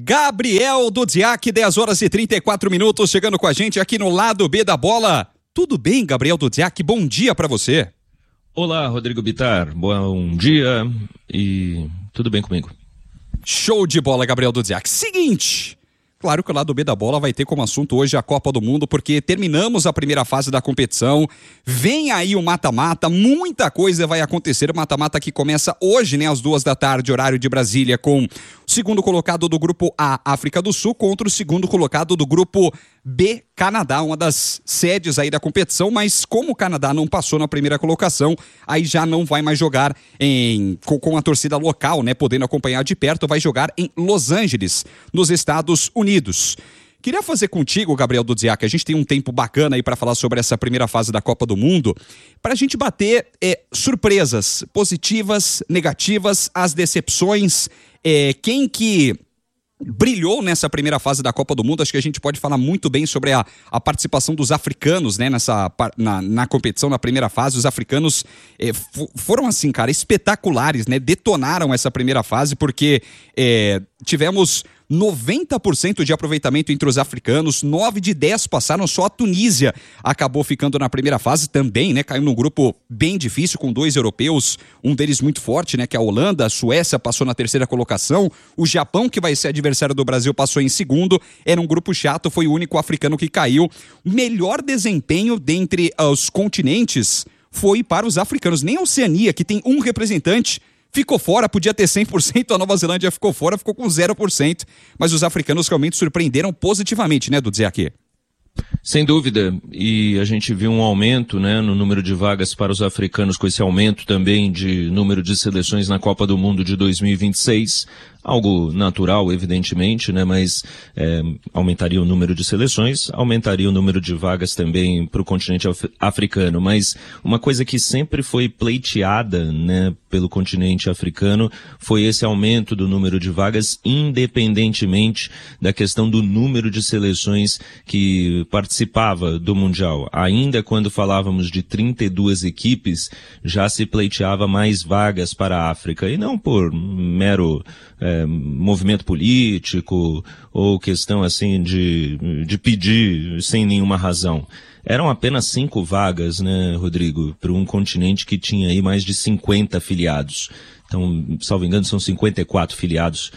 Gabriel Dudziak, 10 horas e 34 minutos, chegando com a gente aqui no Lado B da Bola. Tudo bem, Gabriel Dudziak? Bom dia pra você. Olá, Rodrigo Bittar. Bom dia e tudo bem comigo. Show de bola, Gabriel Dudziak. Seguinte, claro que o Lado B da Bola vai ter como assunto hoje a Copa do Mundo, porque terminamos a primeira fase da competição, vem aí o mata-mata, muita coisa vai acontecer. O mata-mata que começa hoje, né, às 14h, horário de Brasília, com o segundo colocado do grupo A, África do Sul, contra o segundo colocado do grupo B, Canadá, uma das sedes aí da competição, mas como o Canadá não passou na primeira colocação, aí já não vai mais jogar com a torcida local, né, podendo acompanhar de perto, vai jogar em Los Angeles, nos Estados Unidos. Queria fazer contigo, Gabriel Dudziak, a gente tem um tempo bacana aí para falar sobre essa primeira fase da Copa do Mundo, para a gente bater surpresas positivas, negativas, as decepções, quem que brilhou nessa primeira fase da Copa do Mundo. Acho que a gente pode falar muito bem sobre a participação dos africanos, né, na competição, na primeira fase. Os africanos foram, assim, cara, espetaculares, né, detonaram essa primeira fase, porque tivemos 90% de aproveitamento entre os africanos, 9 de 10 passaram, só a Tunísia acabou ficando na primeira fase também, né, caiu num grupo bem difícil com 2 europeus, um deles muito forte, né, que é a Holanda. A Suécia passou na terceira colocação, o Japão, que vai ser adversário do Brasil, passou em segundo, era um grupo chato, foi o único africano que caiu. Melhor desempenho dentre os continentes foi para os africanos, nem a Oceania, que tem um representante, ficou fora, podia ter 100%, a Nova Zelândia ficou fora, ficou com 0%, mas os africanos realmente surpreenderam positivamente, né, Dudziak? Sem dúvida, e a gente viu um aumento, né, no número de vagas para os africanos, com esse aumento também de número de seleções na Copa do Mundo de 2026, algo natural, evidentemente, né, mas aumentaria o número de seleções, aumentaria o número de vagas também para o continente africano, mas uma coisa que sempre foi pleiteada, né, pelo continente africano foi esse aumento do número de vagas, independentemente da questão do número de seleções que participava do Mundial. Ainda quando falávamos de 32 equipes, já se pleiteava mais vagas para a África, e não por mero movimento político ou questão assim de pedir sem nenhuma razão. Eram apenas 5 vagas, né, Rodrigo, para um continente que tinha aí mais de 50 filiados. Então, salvo engano, são 54 filiados,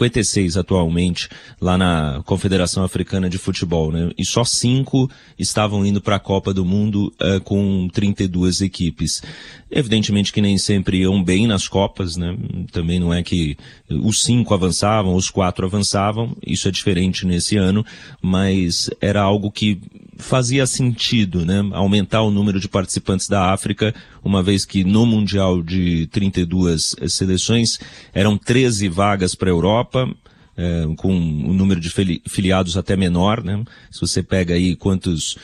56 atualmente, lá na Confederação Africana de Futebol, né? E só 5 estavam indo para a Copa do Mundo com 32 equipes. Evidentemente que nem sempre iam bem nas Copas, né? Também não é que os 5 avançavam, os 4 avançavam, isso é diferente nesse ano, mas era algo que fazia sentido, né? Aumentar o número de participantes da África, uma vez que no Mundial de 32 seleções eram 13 vagas para a Europa, com um número de filiados até menor, né? Se você pega aí quantos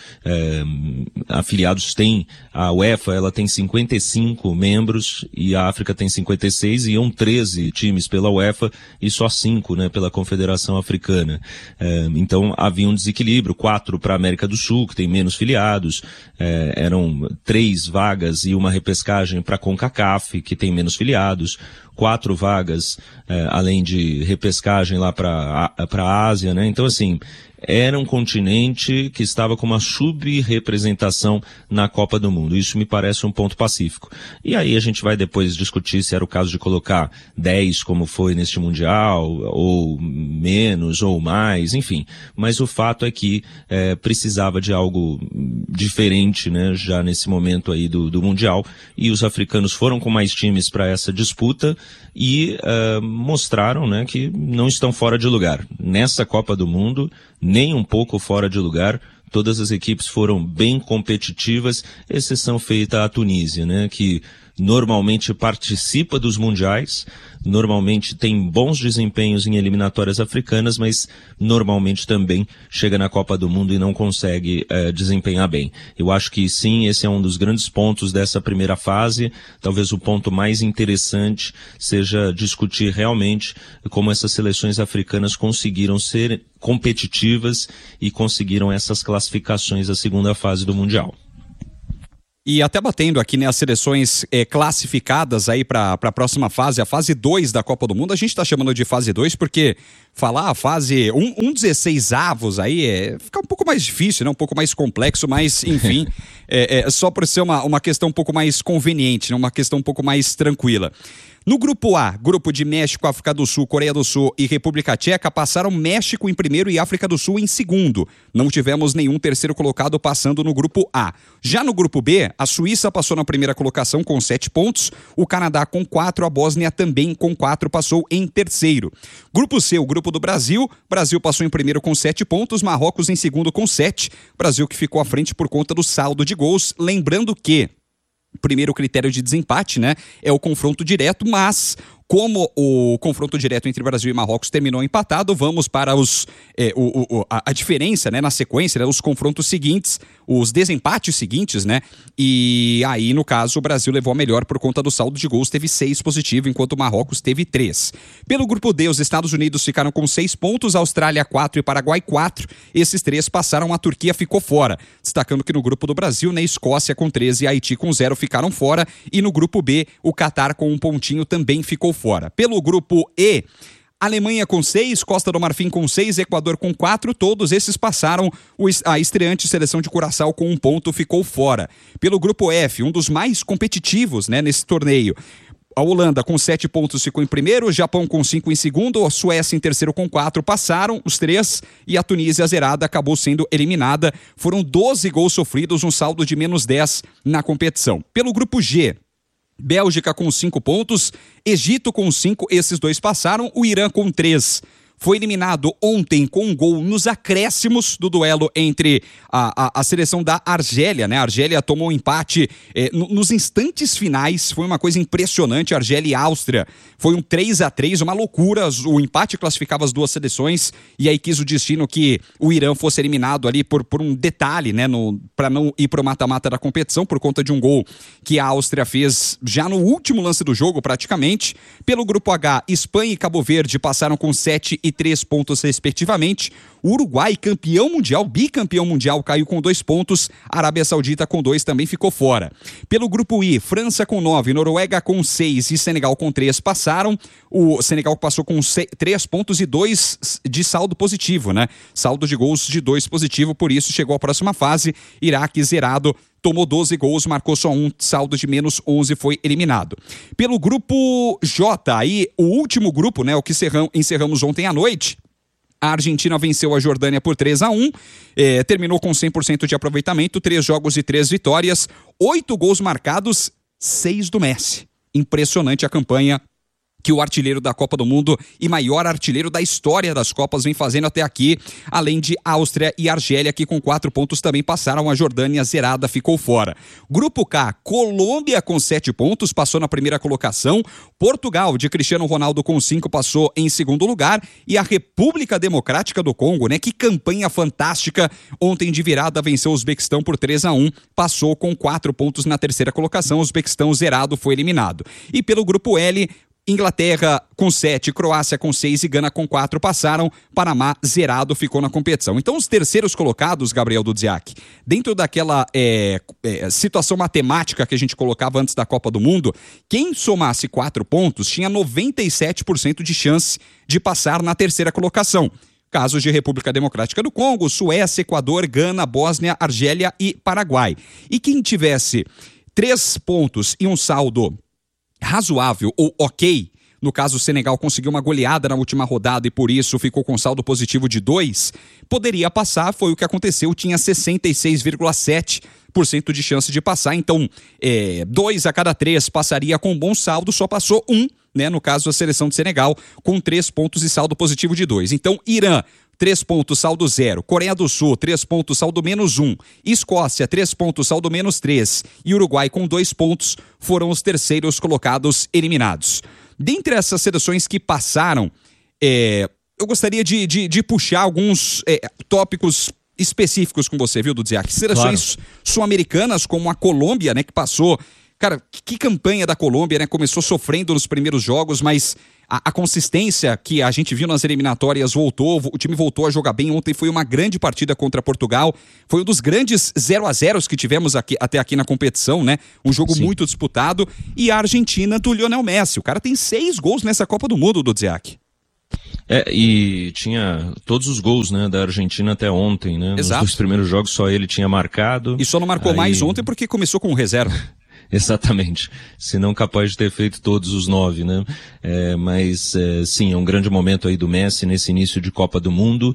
afiliados tem, a UEFA ela tem 55 membros e a África tem 56, e iam 13 times pela UEFA e só 5, né, pela Confederação Africana. Então havia um desequilíbrio, 4 para a América do Sul, que tem menos filiados, eram 3 vagas e uma repescagem para a CONCACAF, que tem menos filiados, 4 vagas, além de repescagem lá para a Ásia, né? Então, assim, era um continente que estava com uma subrepresentação na Copa do Mundo. Isso me parece um ponto pacífico. E aí a gente vai depois discutir se era o caso de colocar 10, como foi neste Mundial, ou menos, ou mais, enfim. Mas o fato é que precisava de algo diferente, né, já nesse momento aí do Mundial. E os africanos foram com mais times para essa disputa e mostraram, né, que não estão fora de lugar. Nessa Copa do Mundo, nem um pouco fora de lugar. Todas as equipes foram bem competitivas, exceção feita à Tunísia, né, que normalmente participa dos mundiais, normalmente tem bons desempenhos em eliminatórias africanas, mas normalmente também chega na Copa do Mundo e não consegue desempenhar bem. Eu acho que sim, esse é um dos grandes pontos dessa primeira fase. Talvez o ponto mais interessante seja discutir realmente como essas seleções africanas conseguiram ser competitivas e conseguiram essas classificações à segunda fase do Mundial. E até batendo aqui, né, as seleções classificadas aí para a próxima fase, a fase 2 da Copa do Mundo, a gente está chamando de fase 2 porque falar a fase, um 16 avos aí fica um pouco mais difícil, né? Um pouco mais complexo, mas enfim, só por ser uma questão um pouco mais conveniente, né? Uma questão um pouco mais tranquila. No grupo A, grupo de México, África do Sul, Coreia do Sul e República Tcheca, passaram México em primeiro e África do Sul em segundo. Não tivemos nenhum terceiro colocado passando no grupo A. Já no grupo B, a Suíça passou na primeira colocação com 7 pontos, o Canadá com 4, a Bósnia também com 4 passou em terceiro. Grupo C, o grupo do Brasil, Brasil passou em primeiro com 7 pontos, Marrocos em segundo com 7, Brasil que ficou à frente por conta do saldo de gols, lembrando que primeiro critério de desempate, né, é o confronto direto, mas como o confronto direto entre Brasil e Marrocos terminou empatado, vamos para a diferença, né, na sequência, né, os confrontos seguintes, os desempates seguintes, né, e aí, no caso, o Brasil levou a melhor por conta do saldo de gols, teve 6 positivo, enquanto o Marrocos teve 3. Pelo grupo D, os Estados Unidos ficaram com 6 pontos, Austrália 4 e Paraguai 4, esses 3 passaram, a Turquia ficou fora, destacando que no grupo do Brasil, né, Escócia com 13 e Haiti com 0 ficaram fora, e no grupo B, o Catar com 1 pontinho também ficou fora. Pelo grupo E, Alemanha com 6, Costa do Marfim com 6, Equador com 4, todos esses passaram. A estreante seleção de Curaçao com 1 ponto ficou fora. Pelo grupo F, um dos mais competitivos, né, nesse torneio, a Holanda com 7 pontos ficou em primeiro, Japão com 5 em segundo, a Suécia em terceiro com 4, passaram os 3 e a Tunísia zerada acabou sendo eliminada. Foram 12 gols sofridos, um saldo de menos 10 na competição. Pelo grupo G, Bélgica com 5 pontos, Egito com 5, esses 2 passaram, o Irã com 3. Foi eliminado ontem com um gol nos acréscimos do duelo entre a seleção da Argélia, né? A Argélia tomou um empate nos instantes finais, foi uma coisa impressionante, Argélia e Áustria. Foi um 3-3, uma loucura, o empate classificava as duas seleções e aí quis o destino que o Irã fosse eliminado ali por um detalhe, né? Para não ir para o mata-mata da competição, por conta de um gol que a Áustria fez já no último lance do jogo, praticamente. Pelo grupo H, Espanha e Cabo Verde passaram com 7 e 3 pontos respectivamente. O Uruguai, campeão mundial, bicampeão mundial, caiu com 2 pontos. A Arábia Saudita com 2 também ficou fora. Pelo grupo I, França com 9, Noruega com 6 e Senegal com 3 passaram. O Senegal passou com 3 pontos e 2 de saldo positivo, né? Saldo de gols de 2 positivo, por isso chegou à próxima fase. Iraque zerado, tomou 12 gols, marcou só 1, saldo de menos 11, foi eliminado. Pelo grupo J, aí o último grupo, né, o que encerramos ontem à noite, a Argentina venceu a Jordânia por 3-1, terminou com 100% de aproveitamento, 3 jogos e 3 vitórias, 8 gols marcados, 6 do Messi. Impressionante a campanha que o artilheiro da Copa do Mundo e maior artilheiro da história das Copas vem fazendo até aqui, além de Áustria e Argélia, que com 4 pontos também passaram, a Jordânia zerada ficou fora. Grupo K, Colômbia com 7 pontos, passou na primeira colocação, Portugal, de Cristiano Ronaldo com 5, passou em segundo lugar, e a República Democrática do Congo, né, que campanha fantástica, ontem de virada venceu o Uzbequistão por 3-1, passou com 4 pontos na terceira colocação, o Uzbequistão zerado foi eliminado. E pelo grupo L, Inglaterra com 7, Croácia com 6 e Gana com 4 passaram, Panamá zerado ficou na competição. Então os terceiros colocados, Gabriel Dudziak, dentro daquela situação matemática que a gente colocava antes da Copa do Mundo, quem somasse 4 pontos tinha 97% de chance de passar na terceira colocação. Casos de República Democrática do Congo, Suécia, Equador, Gana, Bósnia, Argélia e Paraguai. E quem tivesse 3 pontos e um saldo razoável ou ok, no caso o Senegal conseguiu uma goleada na última rodada e por isso ficou com saldo positivo de 2, poderia passar, foi o que aconteceu, tinha 66,7% de chance de passar, então 2 a cada 3 passaria com bom saldo, só passou 1, né, no caso a seleção de Senegal, com 3 pontos e saldo positivo de 2. Então Irã, 3 pontos, saldo 0. Coreia do Sul, 3 pontos, saldo menos 1. Escócia, 3 pontos, saldo menos 3. E Uruguai, com 2 pontos, foram os terceiros colocados eliminados. Dentre essas seleções que passaram, eu gostaria de puxar alguns tópicos específicos com você, viu, Dudziak? Seleções sul-americanas, como a Colômbia, né, que passou... Cara, que campanha da Colômbia, né? Começou sofrendo nos primeiros jogos, mas a consistência que a gente viu nas eliminatórias voltou, o time voltou a jogar bem. Ontem foi uma grande partida contra Portugal, foi um dos grandes 0-0 que tivemos até aqui na competição, né? Um jogo muito disputado. E a Argentina do Lionel Messi, o cara tem 6 gols nessa Copa do Mundo, Dudziak. E tinha todos os gols, né, da Argentina até ontem, né? Exato. Nos 2 primeiros jogos só ele tinha marcado. E só não marcou mais ontem porque começou com reserva. Exatamente. Se não capaz de ter feito todos os 9, né? Mas sim, é um grande momento aí do Messi nesse início de Copa do Mundo.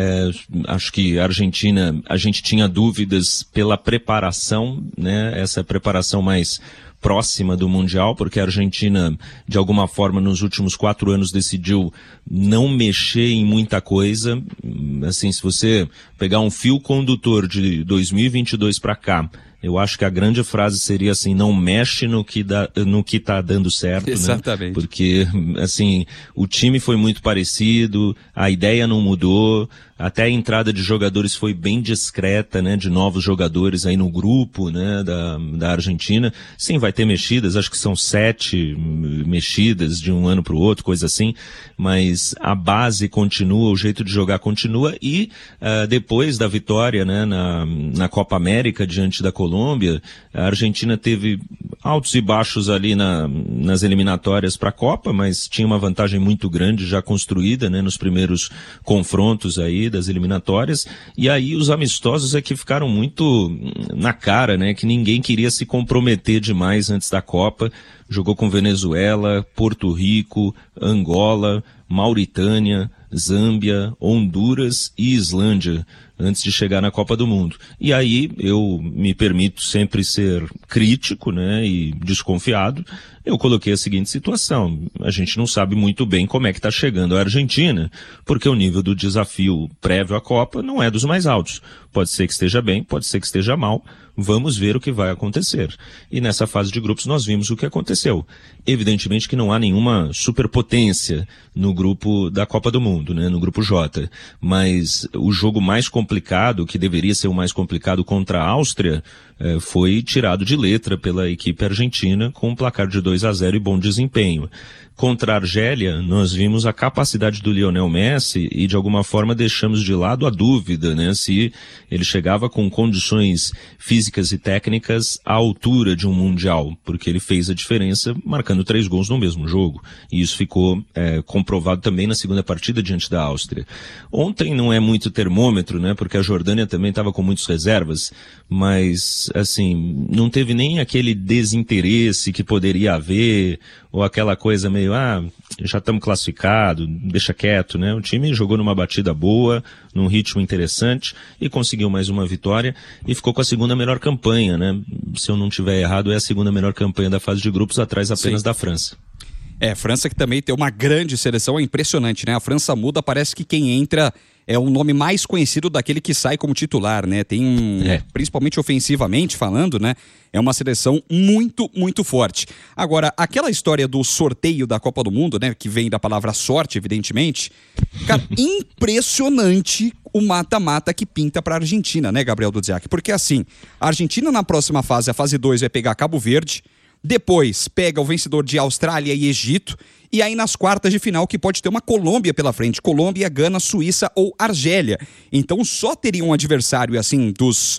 Acho que a Argentina, a gente tinha dúvidas pela preparação, né? Essa preparação mais próxima do Mundial, porque a Argentina, de alguma forma, nos últimos 4 anos decidiu não mexer em muita coisa. Assim, se você pegar um fio condutor de 2022 para cá, eu acho que a grande frase seria assim: não mexe no que tá dando certo. Exatamente. Né? Porque, assim, o time foi muito parecido, a ideia não mudou, até a entrada de jogadores foi bem discreta, né, de novos jogadores aí no grupo, né, da Argentina. Sim, vai ter mexidas, acho que são 7 mexidas de um ano para o outro, coisa assim, mas a base continua, o jeito de jogar continua e depois da vitória, né, na Copa América diante da Colômbia, a Argentina teve altos e baixos ali nas eliminatórias para a Copa, mas tinha uma vantagem muito grande já construída, né, nos primeiros confrontos aí das eliminatórias, e aí os amistosos é que ficaram muito na cara, né, que ninguém queria se comprometer demais antes da Copa. Jogou com Venezuela, Porto Rico, Angola, Mauritânia, Zâmbia, Honduras e Islândia antes de chegar na Copa do Mundo. E aí eu me permito sempre ser crítico, né, e desconfiado. Eu coloquei a seguinte situação: a gente não sabe muito bem como é que está chegando a Argentina, porque o nível do desafio prévio à Copa não é dos mais altos. Pode ser que esteja bem, pode ser que esteja mal. Vamos ver o que vai acontecer. E nessa fase de grupos nós vimos o que aconteceu. Evidentemente que não há nenhuma superpotência no grupo da Copa do Mundo, né, no grupo J. Mas o jogo mais complicado, que deveria ser o mais complicado contra a Áustria, foi tirado de letra pela equipe argentina com um placar de 2-0 e bom desempenho. Contra a Argélia, nós vimos a capacidade do Lionel Messi e de alguma forma deixamos de lado a dúvida, né, se ele chegava com condições físicas e técnicas à altura de um Mundial, porque ele fez a diferença marcando 3 gols no mesmo jogo. E isso ficou comprovado também na segunda partida diante da Áustria. Ontem não é muito termômetro, né, porque a Jordânia também estava com muitas reservas, mas, assim, não teve nem aquele desinteresse que poderia haver, ou aquela coisa meio, já estamos classificados, deixa quieto, né? O time jogou numa batida boa, num ritmo interessante, e conseguiu mais uma vitória, e ficou com a segunda melhor campanha, né? Se eu não tiver errado, é a segunda melhor campanha da fase de grupos, atrás apenas da França. França que também tem uma grande seleção, é impressionante, né? A França muda, parece que quem entra é o nome mais conhecido daquele que sai como titular, né? Tem principalmente ofensivamente falando, né? É uma seleção muito, muito forte. Agora, aquela história do sorteio da Copa do Mundo, né? Que vem da palavra sorte, evidentemente. Cara, impressionante o mata-mata que pinta pra Argentina, né, Gabriel Dudziak? Porque assim, a Argentina na próxima fase, a fase 2, vai pegar Cabo Verde. Depois pega o vencedor de Austrália e Egito. E aí nas quartas de final que pode ter uma Colômbia pela frente. Colômbia, Gana, Suíça ou Argélia. Então só teria um adversário assim dos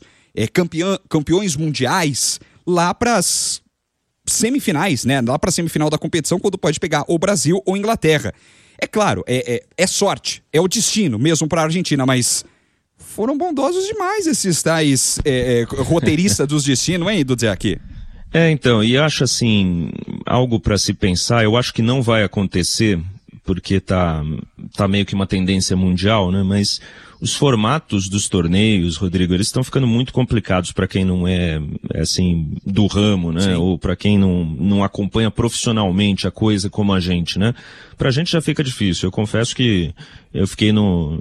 campeões mundiais lá pras semifinais, né? Lá pra semifinal da competição, quando pode pegar ou Brasil ou Inglaterra. É claro, é sorte, é o destino mesmo pra Argentina, mas foram bondosos demais esses tais roteiristas dos destinos, hein, Dudziak? Então, e acho assim, algo para se pensar, eu acho que não vai acontecer, porque tá meio que uma tendência mundial, né, mas os formatos dos torneios, Rodrigo, eles estão ficando muito complicados para quem não é, assim, do ramo, né, Sim. Ou para quem não acompanha profissionalmente a coisa como a gente, né. Pra gente já fica difícil, eu confesso que eu fiquei no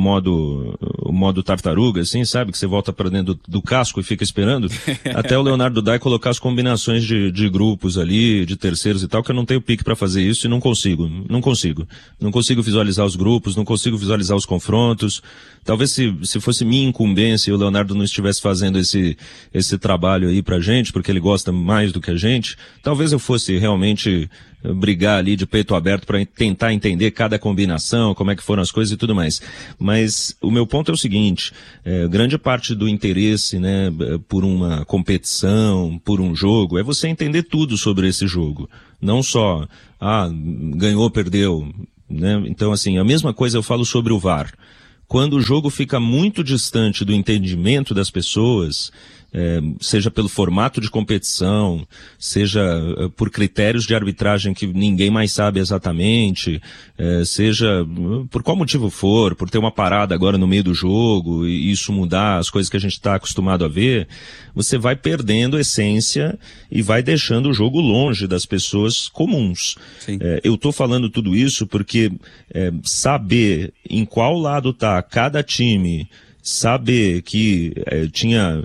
modo tartaruga, assim, sabe? Que você volta para dentro do casco e fica esperando. Até o Leonardo Dai colocar as combinações de grupos ali, de terceiros e tal, que eu não tenho pique para fazer isso e não consigo. Não consigo visualizar os grupos, não consigo visualizar os confrontos. Talvez se fosse minha incumbência e o Leonardo não estivesse fazendo esse trabalho aí pra gente, porque ele gosta mais do que a gente, talvez eu fosse realmente brigar ali de peito aberto para tentar entender cada combinação, como é que foram as coisas e tudo mais. Mas o meu ponto é o seguinte, grande parte do interesse, né, por uma competição, por um jogo, é você entender tudo sobre esse jogo. Não só, ganhou, perdeu. né? Então, assim, a mesma coisa eu falo sobre o VAR. Quando o jogo fica muito distante do entendimento das pessoas, seja pelo formato de competição, seja por critérios de arbitragem que ninguém mais sabe exatamente, seja por qual motivo for, por ter uma parada agora no meio do jogo e isso mudar as coisas que a gente está acostumado a ver, você vai perdendo a essência e vai deixando o jogo longe das pessoas comuns. Eu estou falando tudo isso porque saber em qual lado está cada time, saber que tinha,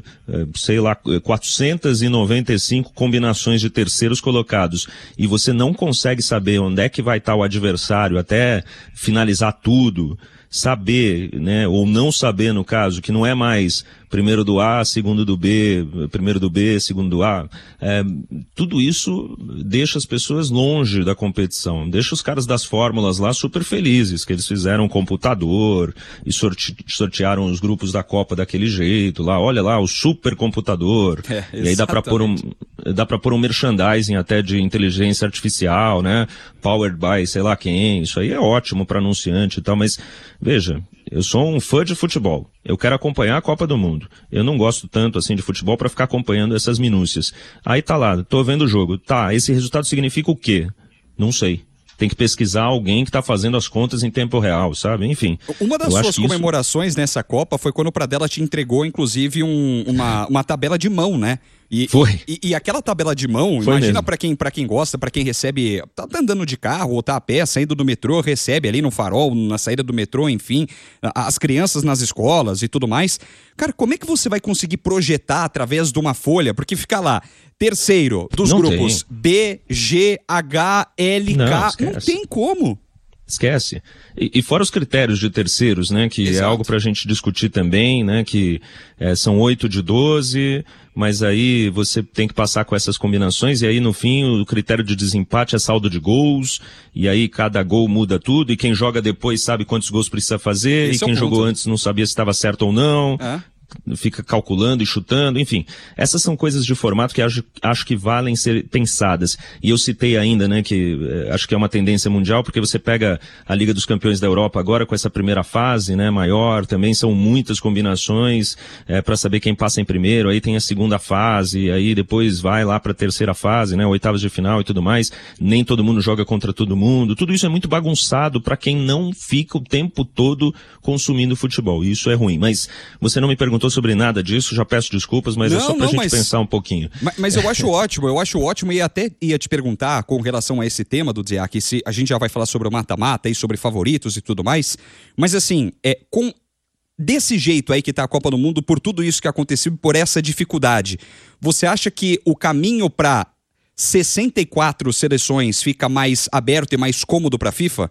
495 combinações de terceiros colocados e você não consegue saber onde é que vai estar o adversário até finalizar tudo, saber, né, ou não saber no caso, que não é mais primeiro do A, segundo do B, primeiro do B, segundo do A, tudo isso deixa as pessoas longe da competição, deixa os caras das fórmulas lá super felizes, que eles fizeram um computador e sortearam os grupos da Copa daquele jeito, lá, olha lá, o super computador, e aí dá pra pôr um merchandising até de inteligência artificial, né, powered by sei lá quem, isso aí é ótimo para anunciante e tal, mas veja, eu sou um fã de futebol. Eu quero acompanhar a Copa do Mundo. Eu não gosto tanto assim de futebol para ficar acompanhando essas minúcias. Aí tá lá, tô vendo o jogo. Tá, esse resultado significa o quê? Não sei. Tem que pesquisar alguém que tá fazendo as contas em tempo real, sabe? Enfim. Uma das suas comemorações nessa Copa foi quando o Pradella te entregou, inclusive, uma tabela de mão, né? Foi. E aquela tabela de mão, foi imagina mesmo. pra quem gosta, pra quem recebe, tá andando de carro ou tá a pé, saindo do metrô, recebe ali no farol, na saída do metrô, enfim, as crianças nas escolas e tudo mais. Cara, como é que você vai conseguir projetar através de uma folha? Porque fica lá, terceiro dos grupos B, G, H, L, K, não tem como. Esquece. E fora os critérios de terceiros, né, que é algo pra gente discutir também, né, que são 8 de 12, mas aí você tem que passar com essas combinações e aí no fim o critério de desempate é saldo de gols, e aí cada gol muda tudo, e quem joga depois sabe quantos gols precisa fazer, e quem jogou antes não sabia se estava certo ou não. Fica calculando e chutando, enfim. Essas são coisas de formato que acho que valem ser pensadas. E eu citei ainda, né, que acho que é uma tendência mundial, porque você pega a Liga dos Campeões da Europa agora com essa primeira fase, né, maior, também são muitas combinações para saber quem passa em primeiro, aí tem a segunda fase, aí depois vai lá para a terceira fase, né, oitavas de final e tudo mais. Nem todo mundo joga contra todo mundo. Tudo isso é muito bagunçado para quem não fica o tempo todo consumindo futebol. E isso é ruim. Mas você não me perguntou sobre nada disso, já peço desculpas, mas é só pra gente pensar um pouquinho. Mas eu acho ótimo e até ia te perguntar com relação a esse tema do Dziak, se a gente já vai falar sobre o mata-mata e sobre favoritos e tudo mais, mas assim, desse jeito aí que tá a Copa do Mundo, por tudo isso que aconteceu, por essa dificuldade, você acha que o caminho para 64 seleções fica mais aberto e mais cômodo pra FIFA?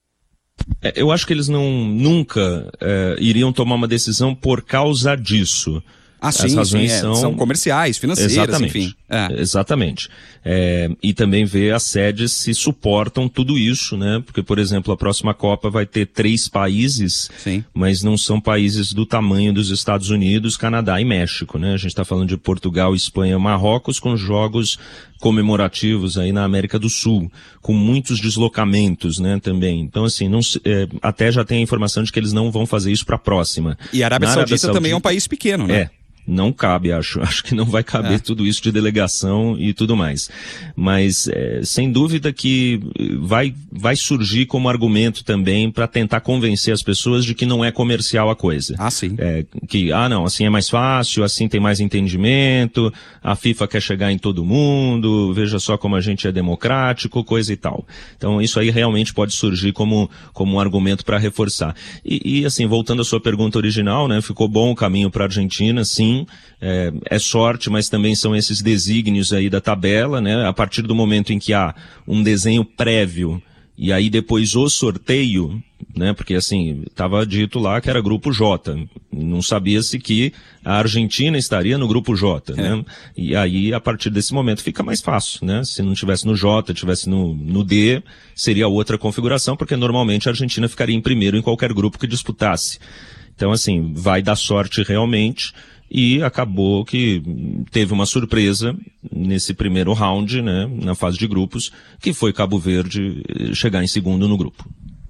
Eu acho que eles nunca iriam tomar uma decisão por causa disso. As razões são comerciais, financeiras, exatamente, enfim. Exatamente. E também ver as sedes se suportam tudo isso, né? Porque, por exemplo, a próxima Copa vai ter 3 países, mas não são países do tamanho dos Estados Unidos, Canadá e México, né? A gente está falando de Portugal, Espanha, Marrocos, com jogos comemorativos aí na América do Sul, com muitos deslocamentos, né, também. Então, assim, até já tem a informação de que eles não vão fazer isso para a próxima. E a Arábia Saudita também é um país pequeno, né? Não cabe, acho que não vai caber tudo isso de delegação e tudo mais. Mas, sem dúvida que vai surgir como argumento também para tentar convencer as pessoas de que não é comercial a coisa. Sim. Não, assim é mais fácil, assim tem mais entendimento, a FIFA quer chegar em todo mundo, veja só como a gente é democrático, coisa e tal. Então isso aí realmente pode surgir como um argumento para reforçar. E assim, voltando à sua pergunta original, né, ficou bom o caminho para a Argentina, sim. É sorte, mas também são esses desígnios aí da tabela, né? A partir do momento em que há um desenho prévio e aí depois o sorteio, né? Porque assim, estava dito lá que era grupo J. Não sabia-se que a Argentina estaria no grupo J, né? E aí, a partir desse momento, fica mais fácil, né? Se não tivesse no J, tivesse no D, seria outra configuração, porque normalmente a Argentina ficaria em primeiro em qualquer grupo que disputasse. Então, assim, vai dar sorte realmente. E acabou que teve uma surpresa nesse primeiro round, né, na fase de grupos, que foi Cabo Verde chegar em segundo no grupo.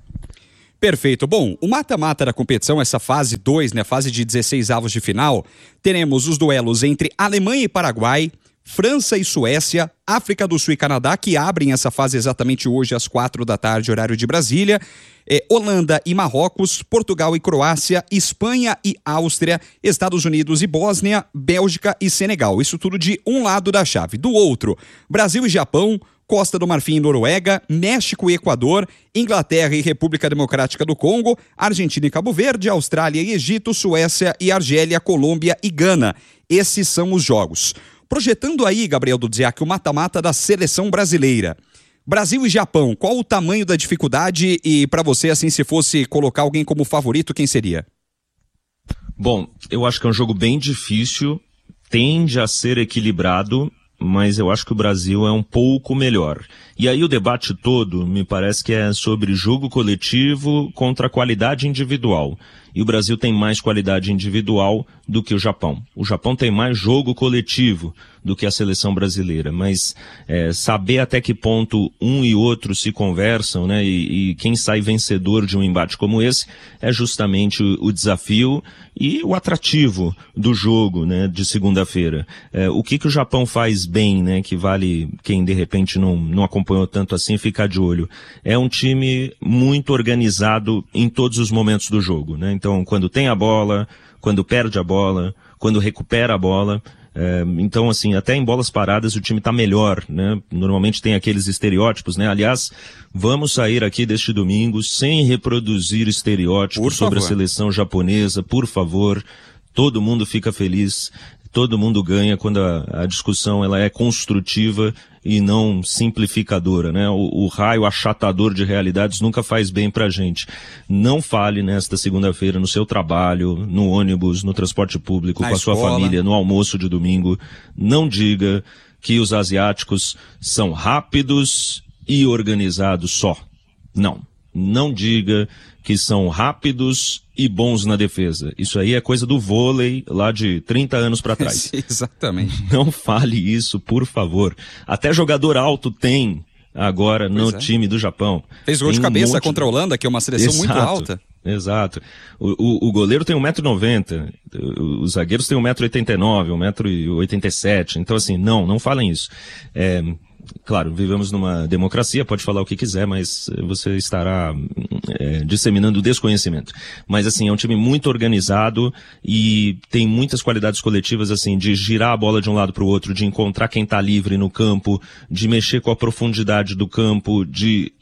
Perfeito. Bom, o mata-mata da competição, essa fase 2, né, fase de 16 avos de final, teremos os duelos entre Alemanha e Paraguai, França e Suécia, África do Sul e Canadá, que abrem essa fase exatamente hoje às 4h, horário de Brasília, Holanda e Marrocos, Portugal e Croácia, Espanha e Áustria, Estados Unidos e Bósnia, Bélgica e Senegal. Isso tudo de um lado da chave. Do outro, Brasil e Japão, Costa do Marfim e Noruega, México e Equador, Inglaterra e República Democrática do Congo, Argentina e Cabo Verde, Austrália e Egito, Suécia e Argélia, Colômbia e Gana. Esses são os jogos. Projetando aí, Gabriel Dudziak, o mata-mata da seleção brasileira. Brasil e Japão, qual o tamanho da dificuldade e para você, assim, se fosse colocar alguém como favorito, quem seria? Bom, eu acho que é um jogo bem difícil, tende a ser equilibrado, mas eu acho que o Brasil é um pouco melhor. E aí o debate todo, me parece que é sobre jogo coletivo contra a qualidade individual. E o Brasil tem mais qualidade individual do que o Japão. O Japão tem mais jogo coletivo do que a seleção brasileira, mas saber até que ponto um e outro se conversam, né, e quem sai vencedor de um embate como esse é justamente o desafio e o atrativo do jogo, né, de segunda-feira. O que o Japão faz bem, né, que vale quem de repente não acompanhou tanto assim ficar de olho. É um time muito organizado em todos os momentos do jogo, né? Então, quando tem a bola, quando perde a bola, quando recupera a bola. Então, assim, até em bolas paradas o time está melhor, né? Normalmente tem aqueles estereótipos, né? Aliás, vamos sair aqui deste domingo sem reproduzir estereótipos sobre a seleção japonesa, por favor. Todo mundo fica feliz, todo mundo ganha quando a discussão ela é construtiva e não simplificadora, né? O raio achatador de realidades nunca faz bem pra gente. Não fale nesta segunda-feira no seu trabalho, no ônibus, no transporte público, com a sua família, no almoço de domingo. Não diga que os asiáticos são rápidos e organizados só. Não diga que são rápidos e bons na defesa. Isso aí é coisa do vôlei lá de 30 anos para trás. Exatamente. Não fale isso, por favor. Até jogador alto tem agora no time do Japão. Fez gol de cabeça contra a Holanda, que é uma seleção muito alta. Exato. O goleiro tem 1,90 m, os zagueiros têm 1,89 m, 1,87 m. Então, assim, não falem isso. Claro, vivemos numa democracia, pode falar o que quiser, mas você estará disseminando desconhecimento. Mas, assim, é um time muito organizado e tem muitas qualidades coletivas, assim, de girar a bola de um lado para o outro, de encontrar quem está livre no campo, de mexer com a profundidade do campo, de,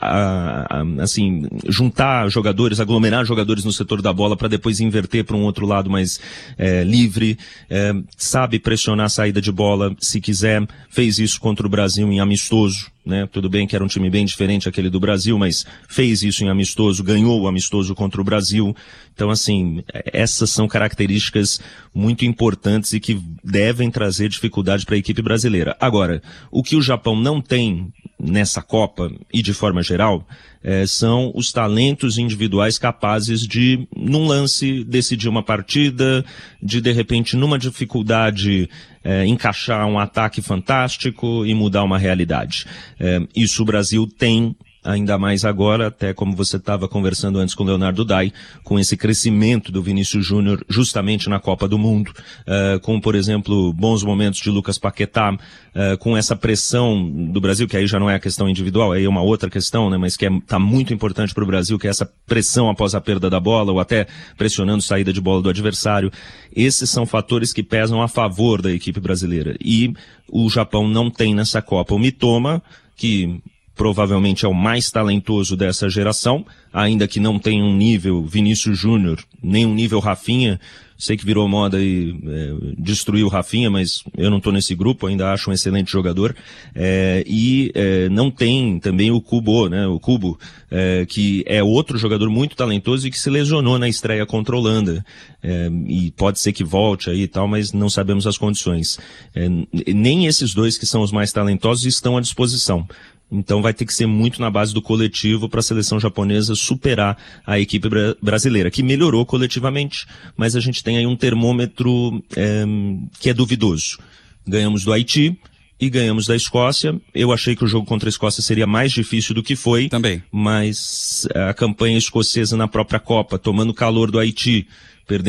assim, juntar jogadores, aglomerar jogadores no setor da bola para depois inverter para um outro lado mais livre, sabe pressionar a saída de bola, se quiser, fez isso contra o Brasil em amistoso, né? Tudo bem que era um time bem diferente aquele do Brasil, mas fez isso em amistoso, ganhou o amistoso contra o Brasil. Então, assim, essas são características muito importantes e que devem trazer dificuldade para a equipe brasileira. Agora, o que o Japão não tem nessa Copa e de forma geral são os talentos individuais capazes de, num lance, decidir uma partida, de repente, numa dificuldade, encaixar um ataque fantástico e mudar uma realidade. Isso o Brasil tem, ainda mais agora, até como você estava conversando antes com o Leonardo Dai, com esse crescimento do Vinícius Júnior justamente na Copa do Mundo, com, por exemplo, bons momentos de Lucas Paquetá, com essa pressão do Brasil, que aí já não é a questão individual, aí é uma outra questão, né, mas que tá muito importante para o Brasil, que é essa pressão após a perda da bola, ou até pressionando saída de bola do adversário. Esses são fatores que pesam a favor da equipe brasileira. E o Japão não tem nessa Copa o Mitoma, que provavelmente é o mais talentoso dessa geração, ainda que não tenha um nível Vinícius Júnior, nem um nível Rafinha. Sei que virou moda e destruiu o Rafinha, mas eu não estou nesse grupo, ainda acho um excelente jogador. Não tem também o Kubo, né? O Kubo, que é outro jogador muito talentoso e que se lesionou na estreia contra a Holanda. E pode ser que volte aí e tal, mas não sabemos as condições. Nem esses dois que são os mais talentosos estão à disposição. Então vai ter que ser muito na base do coletivo para a seleção japonesa superar a equipe brasileira, que melhorou coletivamente, mas a gente tem aí um termômetro que é duvidoso. Ganhamos do Haiti, e ganhamos da Escócia. Eu achei que o jogo contra a Escócia seria mais difícil do que foi. Também. Mas a campanha escocesa na própria Copa, tomando calor do Haiti, perdendo